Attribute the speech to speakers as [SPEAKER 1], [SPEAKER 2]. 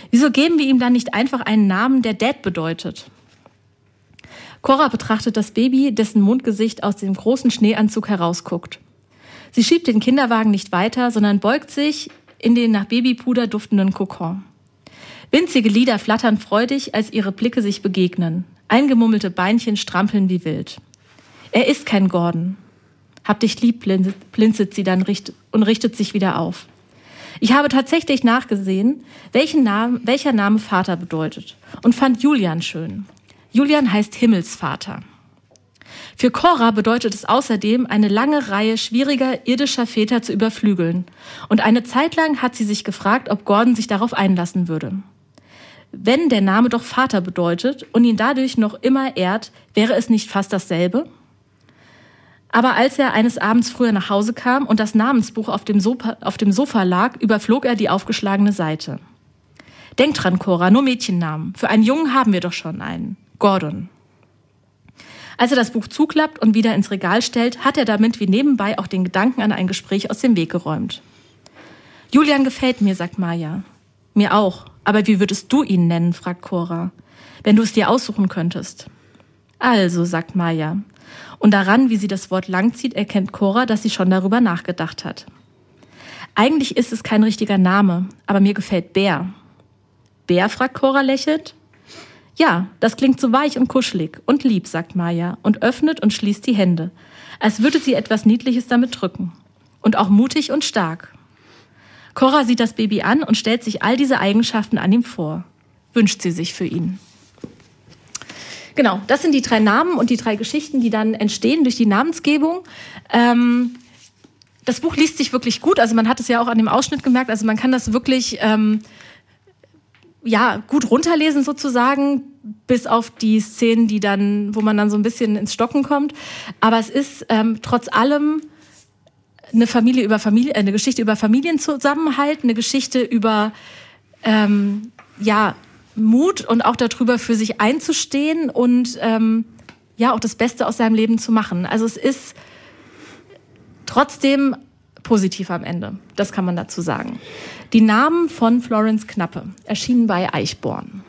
[SPEAKER 1] Wieso geben wir ihm dann nicht einfach einen Namen, der Dad bedeutet? Cora betrachtet das Baby, dessen Mondgesicht aus dem großen Schneeanzug herausguckt. Sie schiebt den Kinderwagen nicht weiter, sondern beugt sich in den nach Babypuder duftenden Kokon. Winzige Lider flattern freudig, als ihre Blicke sich begegnen. Eingemummelte Beinchen strampeln wie wild. Er ist kein Gordon. Hab dich lieb, blinzelt sie dann und richtet sich wieder auf. Ich habe tatsächlich nachgesehen, welcher Name Vater bedeutet und fand Julian schön. Julian heißt Himmelsvater. Für Cora bedeutet es außerdem, eine lange Reihe schwieriger irdischer Väter zu überflügeln. Und eine Zeit lang hat sie sich gefragt, ob Gordon sich darauf einlassen würde. Wenn der Name doch Vater bedeutet und ihn dadurch noch immer ehrt, wäre es nicht fast dasselbe? Aber als er eines Abends früher nach Hause kam und das Namensbuch auf dem Sofa lag, überflog er die aufgeschlagene Seite. Denk dran, Cora, nur Mädchennamen. Für einen Jungen haben wir doch schon einen. Gordon. Als er das Buch zuklappt und wieder ins Regal stellt, hat er damit wie nebenbei auch den Gedanken an ein Gespräch aus dem Weg geräumt. Julian gefällt mir, sagt Maya. Mir auch. Aber wie würdest du ihn nennen, fragt Cora. Wenn du es dir aussuchen könntest. Also, sagt Maya. Und daran, wie sie das Wort langzieht, erkennt Cora, dass sie schon darüber nachgedacht hat. Eigentlich ist es kein richtiger Name, aber mir gefällt Bär. Bär, fragt Cora lächelnd. Ja, das klingt so weich und kuschelig und lieb, sagt Maya und öffnet und schließt die Hände, als würde sie etwas Niedliches damit drücken. Und auch mutig und stark. Cora sieht das Baby an und stellt sich all diese Eigenschaften an ihm vor. Wünscht sie sich für ihn. Genau, das sind die 3 Namen und die 3 Geschichten, die dann entstehen durch die Namensgebung. Das Buch liest sich wirklich gut, also man hat es ja auch an dem Ausschnitt gemerkt, also man kann das wirklich gut runterlesen sozusagen, bis auf die Szenen, wo man dann so ein bisschen ins Stocken kommt. Aber es ist trotz allem eine Geschichte über Familienzusammenhalt, eine Geschichte über Mut und auch darüber, für sich einzustehen und auch das Beste aus seinem Leben zu machen. Also es ist trotzdem positiv am Ende. Das kann man dazu sagen. Die Namen von Florence Knappe erschienen bei Eichborn.